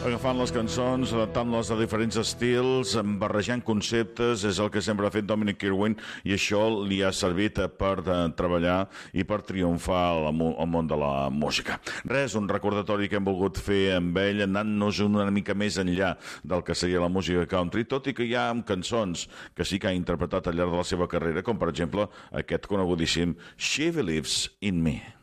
Agafant les cançons, adaptant-les a diferents estils, barrejant conceptes, és el que sempre ha fet Dominic Kirwan, i això li ha servit per treballar i per triomfar al món de la música. Res, un recordatori que hem volgut fer amb ell, anant-nos una mica més enllà del que seria la música country, tot i que hi ha cançons que sí que ha interpretat al llarg de la seva carrera, com per exemple aquest conegudíssim She Believes in Me.